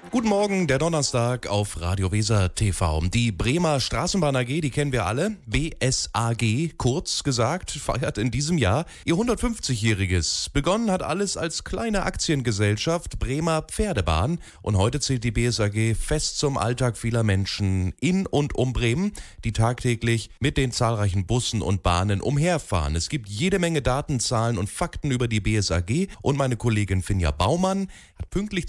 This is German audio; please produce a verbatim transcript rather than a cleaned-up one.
Guten Morgen, der Donnerstag auf Radio Weser T V. Die Bremer Straßenbahn A G, die kennen wir alle. B S A G, kurz gesagt, feiert in diesem Jahr ihr hundertfünfzigjähriges. Begonnen hat alles als kleine Aktiengesellschaft Bremer Pferdebahn. Und heute zählt die B S A G fest zum Alltag vieler Menschen in und um Bremen, die tagtäglich mit den zahlreichen Bussen und Bahnen umherfahren. Es gibt jede Menge Daten, Zahlen und Fakten über die B S A G. Und meine Kollegin Finja Baumann hat pünktlich